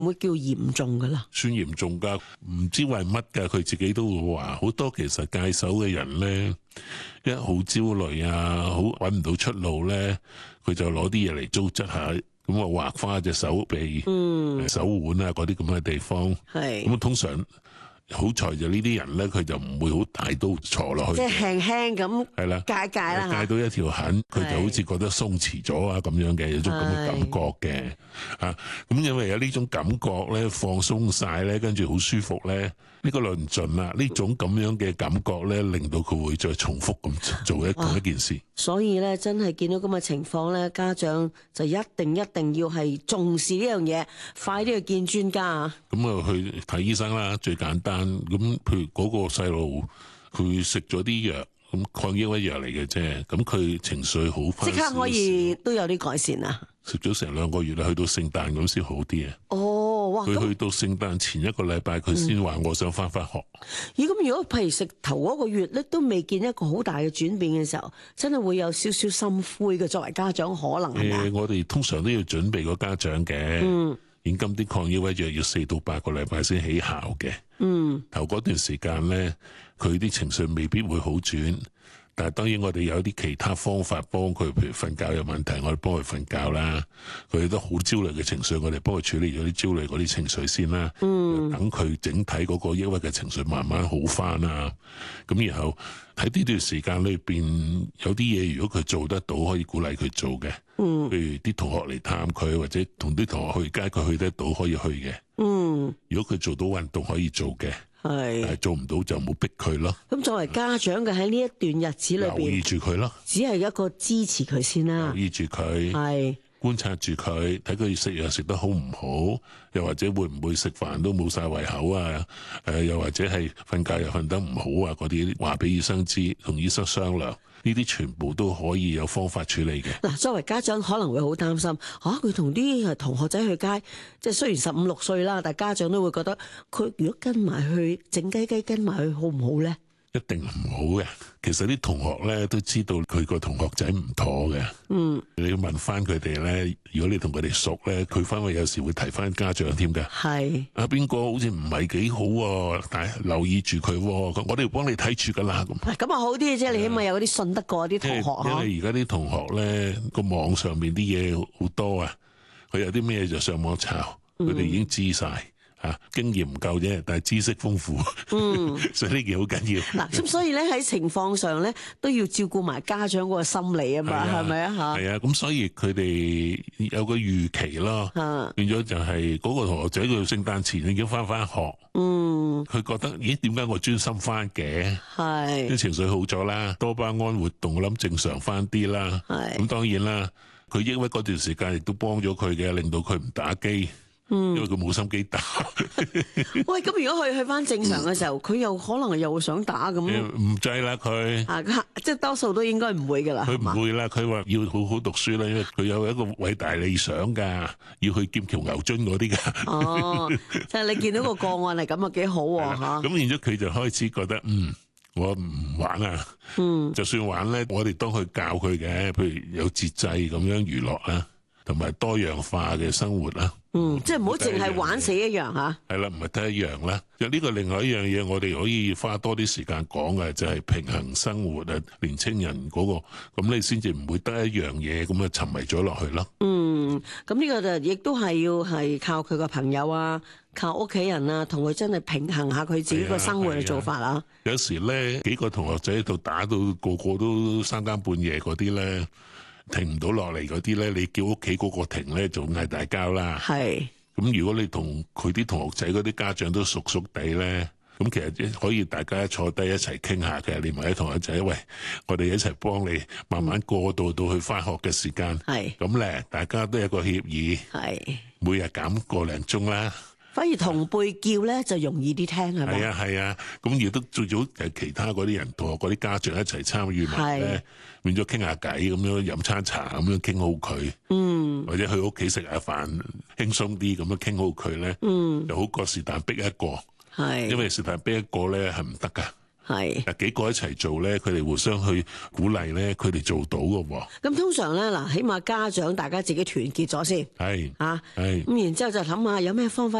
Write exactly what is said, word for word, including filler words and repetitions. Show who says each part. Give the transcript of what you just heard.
Speaker 1: 會叫嚴重噶啦？
Speaker 2: 算嚴重噶，唔知為乜噶，佢自己都會話好多其實戒手嘅人咧，一好焦慮啊，好搵唔到出路咧，佢就攞啲嘢嚟糟質下，咁啊劃花隻手臂、嗯、手腕啊嗰啲咁嘅地方，係咁通常。好彩就呢啲人咧，佢就唔會好大刀坐落去，
Speaker 1: 即係輕輕咁
Speaker 2: 係啦，
Speaker 1: 戒戒啦，
Speaker 2: 戒到一條痕，佢就好似覺得鬆弛咗啊咁樣嘅，有種咁嘅感覺嘅啊。咁因為有呢種感覺咧，放鬆晒咧，跟住好舒服咧，呢個論盡啦，呢種咁樣嘅感覺咧，令到佢會再重複咁做一同一件事。
Speaker 1: 所以咧，真係見到咁嘅情況咧，家長就一定一定要係重視呢樣嘢，快啲去見專家啊！
Speaker 2: 咁啊，去睇醫生啦，最簡單。咁譬如嗰個細路，佢食咗啲藥，咁抗抑鬱藥嚟嘅啫。咁佢情緒好翻，即刻
Speaker 1: 可以都有啲改善啊！
Speaker 2: 食咗成兩個月啦，去到聖誕咁先好啲啊！
Speaker 1: 哦，哇！
Speaker 2: 佢去到聖誕前一個禮拜，佢先話我想翻返學。
Speaker 1: 咦？咁如果譬如食頭嗰個月咧，都未見一個好大嘅轉變嘅時候，真係會有少少心灰嘅。作為家長，可能係嘛？
Speaker 2: 誒，我哋通常都要準備個家長嘅。嗯。現今啲抗抑鬱藥要四到八個禮拜先起效嘅。嗯。頭嗰段時間咧，佢啲情緒未必會好轉。但係當然我哋有啲其他方法幫佢，譬如瞓覺有問題，我哋幫佢瞓覺啦。佢都好焦慮嘅情緒，我哋幫佢處理咗啲焦慮嗰啲情緒先啦。嗯，等佢整體嗰個抑鬱嘅情緒慢慢好翻啊。咁然後喺呢段時間裏邊有啲嘢，如果佢做得到，可以鼓勵佢做嘅。嗯，譬如啲同學嚟探佢，或者同啲同學去街，佢去得到可以去嘅。嗯，如果佢做到運動可以做嘅。係，但係做唔到就冇逼佢咯。咁作為家長嘅喺呢一段日子裏邊，留意住佢咯，只係一個支持佢先啦。留意住佢，係觀察住佢，睇佢食藥食得好唔好，又或者會唔會食飯都冇晒胃口啊？誒，又或者係瞓覺又瞓得唔好啊？嗰啲話俾醫生知，同醫生商量。呢啲全部都可以有方法處理嘅。嗱，作為家長可能會好擔心，嚇佢同啲同學仔去街，即係雖然十五六歲啦，但係家長都會覺得佢如果跟埋去，靜雞雞跟埋去，好唔好咧？一定唔好嘅。其實啲同學咧都知道佢個同學仔唔妥嘅。嗯，你要問翻佢哋咧，如果你同佢哋熟咧，佢翻去有時會提翻家長添㗎。係啊，邊個好似唔係幾好喎？但係留意住佢，我哋幫你睇住㗎啦。咁咁啊好啲嘅啫，你起碼有啲信得過啲同學。因為而家啲同學咧個網上面啲嘢好多啊，佢有啲咩就上網查，佢哋已經知晒。啊，經驗唔夠啫，但係知識豐富，嗯，所以呢件好緊要。嗱，咁所以咧喺情況上咧都要照顧埋家長嗰個心理啊嘛，係咪啊吓？係啊，咁所以佢哋有個預期咯，變咗就係嗰個同學仔佢聖誕前已經翻翻學，嗯，佢覺得咦點解我專心翻嘅？係啲情緒好咗啦，多巴胺活動我諗正常翻啲啦，係咁當然啦，佢抑鬱嗰段時間亦都幫咗佢嘅，令到佢唔打機。嗯，因為佢冇心機打。喂，咁如果佢去翻正常嘅時候，佢、嗯、又可能又會想打咁。唔制啦佢。啊，即係多數都應該唔會噶啦。佢唔會啦，佢話要好好讀書啦，因為佢有一個偉大理想噶，要去劍橋牛津嗰啲噶。哦，即係你見到個個案係咁啊，幾好喎吓。咁然之後佢就開始覺得，嗯，我唔玩啊。嗯，就算玩咧，我哋都去教佢嘅，譬如有節制咁樣娛樂啊。同埋多樣化嘅生活啦，嗯，即係唔好淨係玩死一樣吓，係啦，唔係得一樣啦。就呢個另外一樣嘢，我哋可以花多啲時間講嘅，就係平衡生活啊，年青人嗰個，咁你先至唔會得一樣嘢咁啊沉迷咗落去咯。嗯，咁呢個就亦都係要係靠佢個朋友啊，靠屋企人啊，同佢真係平衡下佢自己個生活嘅做法啊。有時咧幾個同學仔喺度打到個個都三更半夜嗰啲咧。停唔到落嚟嗰啲咧，你叫屋企嗰個停咧，就嗌大交啦。係咁，如果你同佢啲同學仔嗰啲家長都熟熟地咧，咁其實可以大家坐低一齊傾下嘅。連埋啲同學仔，喂，我哋一齊幫你慢慢過渡到去翻學嘅時間。係咁咧，大家都有個協議。係每日減個零鐘啦。反而同輩叫咧就容易啲聽係咪？係啊係啊，咁亦都最早誒其他嗰啲人同學嗰啲家長一齊參與埋咧，變咗傾下偈咁樣飲餐茶咁樣傾好佢，嗯，或者去屋企食下飯輕鬆啲咁樣傾好佢咧，嗯，就好過是但逼一個，係，因為是但逼一個咧係唔得噶。
Speaker 1: 係。
Speaker 2: 嗱，幾個一齊做咧，佢哋互相去鼓勵咧，佢哋做到嘅喎。
Speaker 1: 咁通常咧嗱，起碼家長大家自己團結咗先，
Speaker 2: 係
Speaker 1: 啊，
Speaker 2: 係。
Speaker 1: 咁然之後就諗下有咩方法